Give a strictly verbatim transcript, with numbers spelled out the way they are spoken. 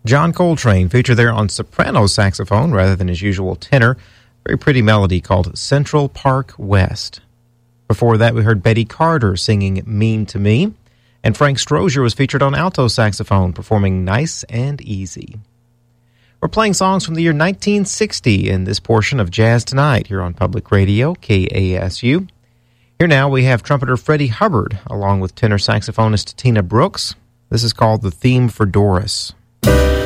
John Coltrane featured there on soprano saxophone rather than his usual tenor. Very pretty melody called Central Park West. Before that, we heard Betty Carter singing Mean to Me, and Frank Strozier was featured on alto saxophone performing Nice and Easy. We're playing songs from the year nineteen sixty in this portion of Jazz Tonight here on Public Radio, K A S U. Here now we have trumpeter Freddie Hubbard along with tenor saxophonist Tina Brooks. This is called The Theme for Doris.